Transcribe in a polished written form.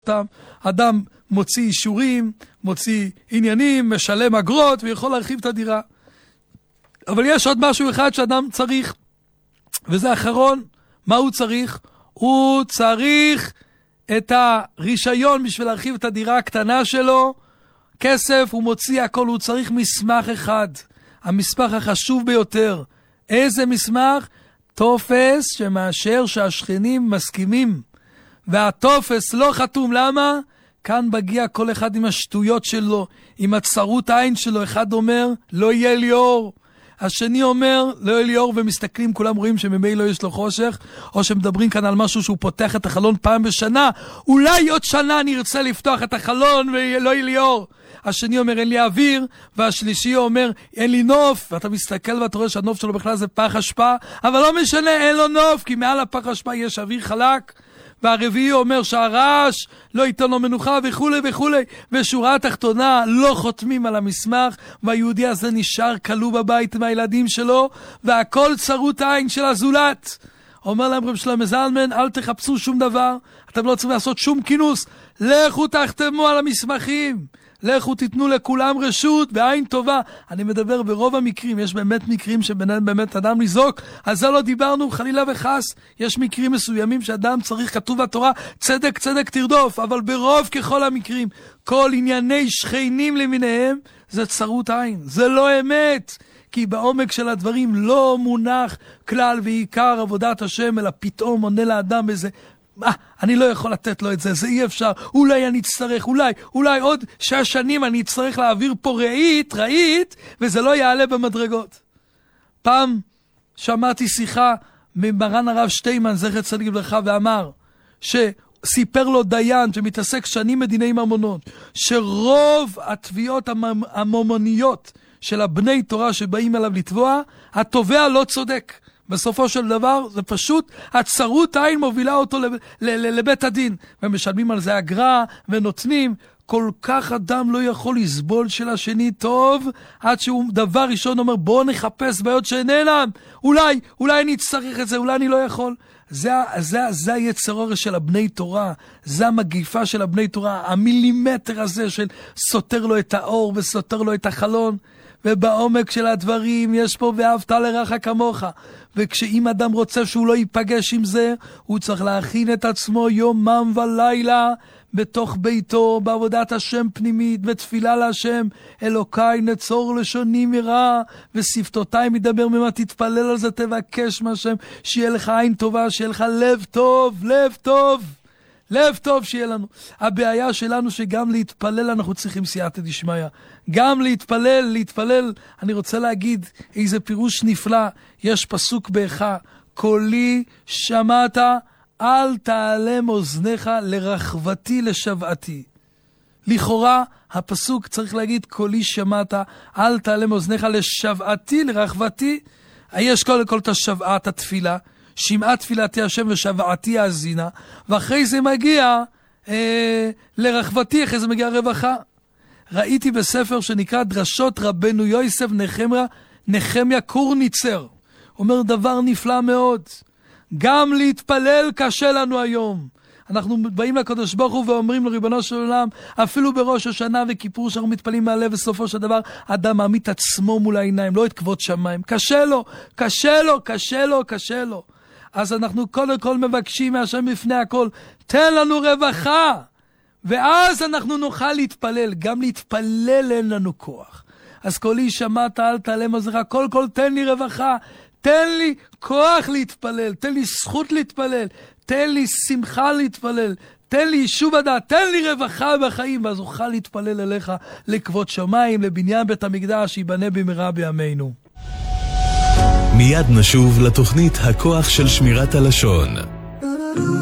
אדם מוציא אישורים, מוציא עניינים, משלם אגרות ויכול להרחיב את הדירה. אבל יש עוד משהו אחד שאדם צריך, וזה האחרון. מה הוא צריך? הוא צריך את הרישיון בשביל להרחיב את הדירה הקטנה שלו. כסף, הוא מוציא הכל, הוא צריך מסמך אחד. המסמך החשוב ביותר. איזה מסמך? טופס שמאשר שהשכנים מסכימים. והטופס לא חתום. למה? כאן מגיע כל אחד עם השטויות שלו, עם הצרות העין שלו. אחד אומר, לא יהיה לי אור. השני אומר, לא יהיה לי אור, ומסתכלים, כולם רואים שממילא יש לו חושך, או שמדברים כאן על משהו שהוא פותח את החלון פעם בשנה. אולי עוד שנה אני ארצה לפתוח את החלון ולא יהיה לי אור. השני אומר, אין לי אוויר, והשלישי אומר, אין לי נוף, ואתה מסתכל ואתה רואה שהנוף שלו בכלל זה פח אשפה, אבל לא משנה, אין לו נוף, כי מעל הפח אשפה יש אוויר חלק. והרביעי אומר שהרעש לא ייתן לו מנוחה וכו' וכו'. ושורה התחתונה, לא חותמים על המסמך, והיהודי הזה נשאר כלוא בבית עם הילדים שלו, והכל צרות העין של הזולת. אומר להם רב שלמה זלמן, אל תחפשו שום דבר, אתם לא צריכים לעשות שום כינוס, לכו תחתמו על המסמכים, לכו תיתנו לכולם רשות בעין טובה. אני מדבר ברוב המקרים, יש באמת מקרים שביניהם באמת אדם ניזוק, אז זה לא דיברנו חלילה וחס. יש מקרים מסוימים שאדם צריך, כתוב בתורה, צדק צדק תרדוף, אבל ברוב ככל המקרים, כל ענייני שכנים למיניהם, זה צרות עין, זה לא אמת. כי בעומק של הדברים לא מונח כלל ועיקר עבודת השם, אלא פתאום עונה לאדם איזה, אני לא יכול לתת לו את זה, זה אי אפשר, אולי אני אצטרך, אולי עוד 6 שנים אני אצטרך להעביר פה רהיט, וזה לא יעלה במדרגות. פעם שמעתי שיחה ממרן הרב שטיימן, זכר צדיק לברכה, ואמר, שסיפר לו דיין שמתעסק שנים בדיני ממונות, שרוב התביעות הממוניות של הבני תורה שבאים אליו לתבוע, התובע לא צודק. בסופו של דבר זה פשוט הצרות העין מובילה אותו לבית הדין, ומשלמים על זה אגרה ונותנים. כל כך אדם לא יכול לסבול של השני טוב, עד שהוא דבר ראשון אומר, בוא נחפש בעיות שאיננם, אולי אני אצטרך את זה, אולי אני לא יכול. זה היצר הרע של הבני תורה, זה המגיפה של הבני תורה, המילימטר הזה של סותר לו את האור וסותר לו את החלון. ובעומק של הדברים יש פה ואהבת לרעך כמוך. וכשאם אדם רוצה שהוא לא ייפגש עם זה, הוא צריך להכין את עצמו יומם ולילה בתוך ביתו, בעבודת השם פנימית, בתפילה להשם, אלוקיי נצור לשוני מרע, ושפתותיי מדבר ממה, תתפלל על זה, תבקש מהשם, שיהיה לך עין טובה, שיהיה לך לב טוב שיהיה לנו. הבעיה שלנו שגם להתפלל אנחנו צריכים סייעתא דשמיא. גם להתפלל, אני רוצה להגיד איזה פירוש נפלא. יש פסוק באיכה, קולי שמעת, אל תעלם אוזניך לרחבתי לשוועתי. לכאורה הפסוק צריך להגיד, קולי שמעת, אל תעלם אוזניך לשוועתי, לרחבתי. יש קודם כל את השוועת התפילה, שמעה תפילתי השם ושוועתי האזינה, ואחרי זה מגיע לרחבתי, אחרי זה מגיע רווחה. ראיתי בספר שנקרא דרשות רבנו יוסף נחמיה קורניצר, אומר דבר נפלא מאוד. גם להתפלל קשה לנו היום. אנחנו באים לקדוש ברוך הוא ואומרים לריבונו של עולם, אפילו בראש השנה וכיפור שאנחנו מתפלים מהלב, וסופו של דבר אדם מעמיד עצמו מול העיניים, לא את כבוד שמיים. קשה לו. אז אנחנו קודם כל מבקשים מהשם לפני הכל, תן לנו רווחה, ואז אנחנו נוכל להתפלל. גם להתפלל אין לנו כוח. אז קולי שמעת, אל תעלם אוזניך, קודם כל תן לי רווחה, תן לי כוח להתפלל, תן לי זכות להתפלל, תן לי שמחה להתפלל, תן לי יישוב הדעת, תן לי רווחה בחיים, ואז אוכל להתפלל אליך לכבוד שמיים, לבניין בית המקדש ייבנה במהרה בימינו. מיד נשוב לתוכנית הכוח של שמירת הלשון.